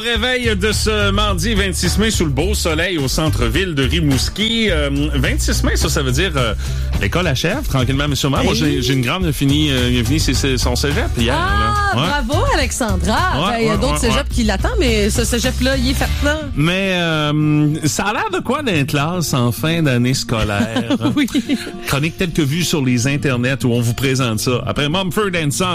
Réveil de ce mardi 26 mai sous le beau soleil au centre-ville de Rimouski. 26 mai, ça veut dire l'école achève tranquillement mais sûrement. Moi, j'ai une grande fini son cégep hier. Ah, là. Ouais. Bravo Alexandra. Il y a d'autres cégeps qui l'attendent, mais ce cégep-là, il est fait là. Mais ça a l'air de quoi d'être classe en fin d'année scolaire? Oui. Chronique telle que vue sur les internets où on vous présente ça. Après Mumford & Sons.